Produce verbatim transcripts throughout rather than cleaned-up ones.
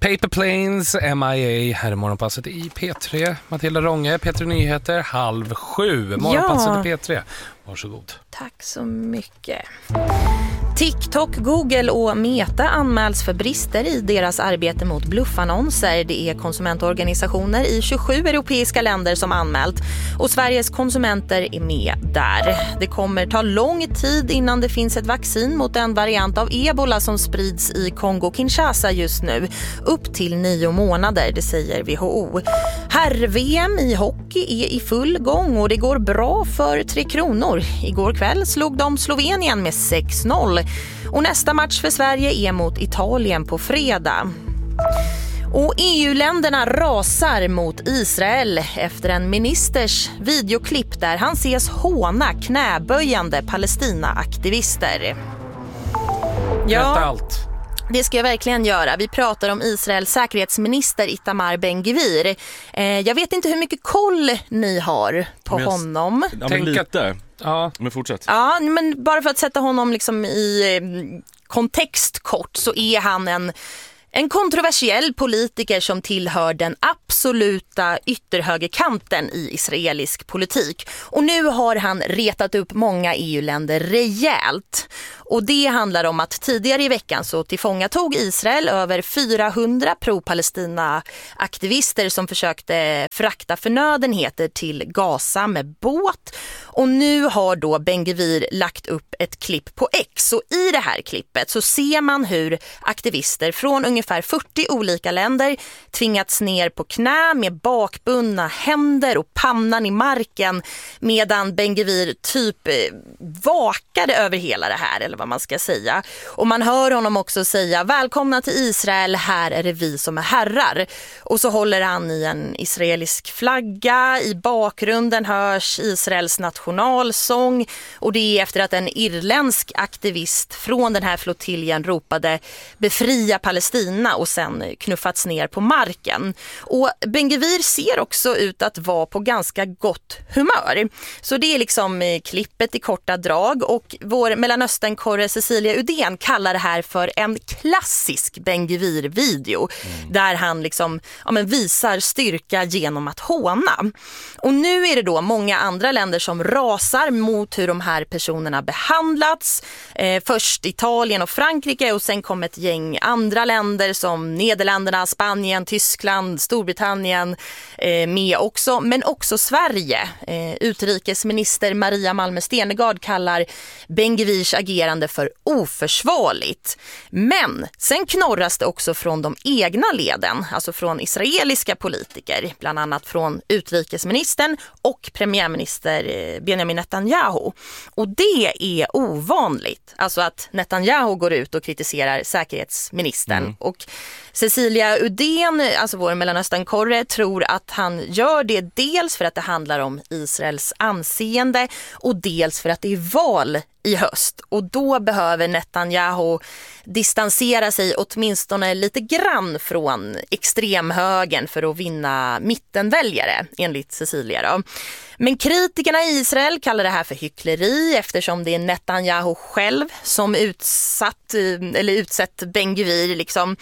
Paper Planes, M I A, här är morgonpasset i P tre. Matilda Rånge, P tre Nyheter, halv sju. Morgonpasset ja. i P tre. Varsågod. Tack så mycket. TikTok, Google och Meta anmäls för brister i deras arbete mot bluffannonser. Det är konsumentorganisationer i tjugosju europeiska länder som anmält och Sveriges konsumenter är med där. Det kommer ta lång tid innan det finns ett vaccin mot en variant av ebola som sprids i Kongo-Kinshasa just nu. Upp till nio månader, det säger W H O. Herr-V M i hockey är i full gång och det går bra för Tre Kronor. Igår kväll slog de Slovenien med sex noll. Och nästa match för Sverige är mot Italien på fredag. Och E U-länderna rasar mot Israel efter en ministers videoklipp där han ses håna knäböjande Palestina-aktivister. Ja, allt. Det ska jag verkligen göra. Vi pratar om Israels säkerhetsminister Itamar Ben-Gvir. Eh, jag vet inte hur mycket koll ni har på men jag, honom. Ja, men lite. Ja. Men fortsätt. Ja, men bara för att sätta honom liksom i kontext kort så är han en En kontroversiell politiker som tillhör den absoluta ytterhögerkanten i israelisk politik. Och nu har han retat upp många E U-länder rejält. Och det handlar om att tidigare i veckan så tillfångatog Israel över fyrahundra pro-Palestina-aktivister som försökte frakta förnödenheter till Gaza med båt. Och nu har då Ben-Gvir lagt upp ett klipp på X. Och i det här klippet så ser man hur aktivister från ungefär fyrtio olika länder tvingats ner på knä med bakbundna händer och pannan i marken medan Ben-Gvir typ vakade över hela det här, eller vad man ska säga. Och man hör honom också säga: välkomna till Israel, här är det vi som är herrar. Och så håller han i en israelisk flagga, i bakgrunden hörs Israels nationalsång och det är efter att en irländsk aktivist från den här flottiljen ropade befria Palestina och sen knuffats ner på marken. Och Ben-Gvir ser också ut att vara på ganska gott humör. Så det är liksom klippet i korta drag och vår Mellanöstern-korre Cecilia Udén kallar det här för en klassisk Ben-Gvir-video mm. där han liksom, ja, men visar styrka genom att håna. Och nu är det då många andra länder som rasar mot hur de här personerna behandlats. Eh, först Italien och Frankrike och sen kom ett gäng andra länder som Nederländerna, Spanien, Tyskland, Storbritannien eh, med också, men också Sverige. Eh, utrikesminister Maria Malmö Stenergard kallar Ben-Gvirs agerande för oförsvarligt. Men sen knorras det också från de egna leden, alltså från israeliska politiker, bland annat från utrikesministern och premiärminister Benjamin Netanyahu. Och det är ovanligt, alltså att Netanyahu går ut och kritiserar säkerhetsministern. Mm. Och Cecilia Udén, alltså vår Mellanöstern-korre, tror att han gör det dels för att det handlar om Israels anseende och dels för att det är val i höst. Och då behöver Netanyahu distansera sig åtminstone lite grann från extremhögern för att vinna mittenväljare, enligt Cecilia då. Men kritikerna i Israel kallar det här för hyckleri eftersom det är Netanyahu själv som utsatt, eller utsett Ben-Gvir liksom.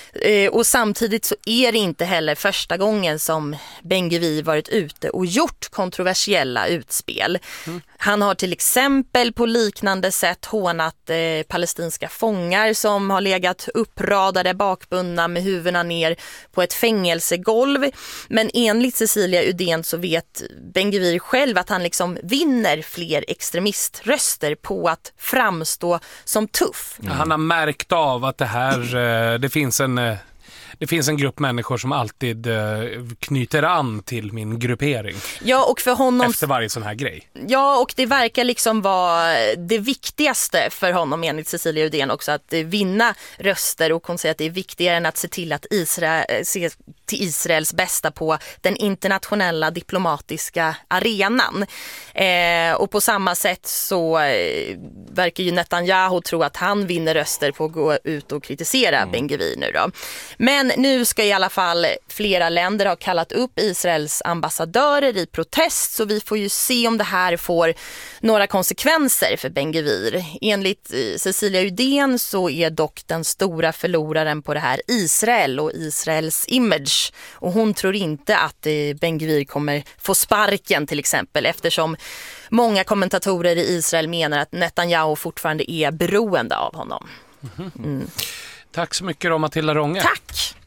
Och samtidigt så är det inte heller första gången som Ben-Gvir varit ute och gjort kontroversiella utspel. Mm. Han har till exempel på liknande sätt hånat eh, palestinska fångar som har legat uppradade bakbundna med huvudena ner på ett fängelsegolv. Men enligt Cecilia Udén så vet Ben-Gvir själv att han liksom vinner fler extremiströster på att framstå som tuff. Mm. Han har märkt av att det här, eh, det finns en... Eh... Det finns en grupp människor som alltid uh, knyter an till min gruppering. Ja, och för honom... Efter varje sån här grej. Ja, och det verkar liksom vara det viktigaste för honom, enligt Cecilia Udén också, att vinna röster. Och hon säger att det är viktigare än att se till att Israel, se till Israels bästa på den internationella diplomatiska arenan. Eh, och på samma sätt så eh, verkar ju Netanyahu tro att han vinner röster på att gå ut och kritisera mm. Ben-Gvir nu då. Men nu ska i alla fall flera länder ha kallat upp Israels ambassadörer i protest, så vi får ju se om det här får några konsekvenser för Ben-Gvir. Enligt Cecilia Uddén så är dock den stora förloraren på det här Israel och Israels image. Och hon tror inte att Ben-Gvir kommer få sparken till exempel, eftersom många kommentatorer i Israel menar att Netanyahu fortfarande är beroende av honom. Mm. Mm. Tack så mycket då, Matilda Ronge. Tack!